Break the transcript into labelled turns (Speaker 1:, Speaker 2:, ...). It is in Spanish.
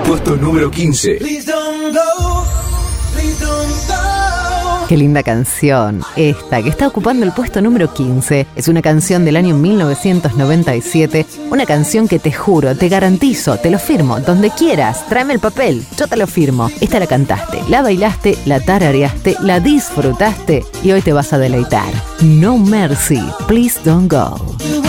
Speaker 1: Puesto número 15.
Speaker 2: Qué linda canción esta, que está ocupando el puesto número 15. Es una canción del año 1997. Una canción que te juro, te garantizo, te lo firmo, donde quieras, tráeme el papel, yo te lo firmo. Esta la cantaste, la bailaste, la tarareaste, la disfrutaste y hoy te vas a deleitar. No Mercy, Please Don't Go.